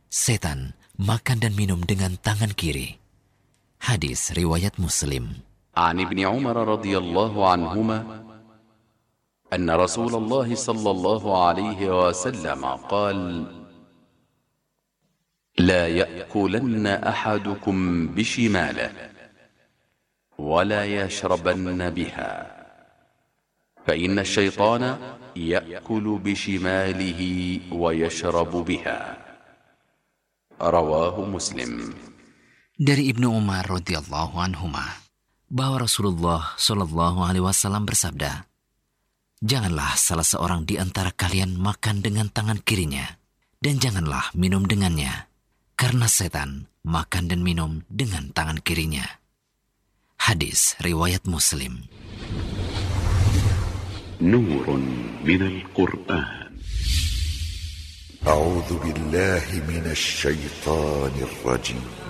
setan makan dan minum dengan tangan kiri. Hadis riwayat Muslim. عن ابن عمر رضي الله عنهما أن رسول الله صلى الله عليه وسلم قال: لا يأكلن أحدكم بشماله ولا يشربن بها، فإن الشيطان يأكل بشماله ويشرب بها. رواه مسلم. Dari Ibnu Umar radhiyallahu anhuma bahwa Rasulullah shallallahu alaihi wasallam bersabda, "Janganlah salah seorang di antara kalian makan dengan tangan kirinya, dan janganlah minum dengannya, karena setan makan dan minum dengan tangan kirinya." Hadis riwayat Muslim. Nurun minal Qur'an. A'udzu billahi minasy syaithanir rajim.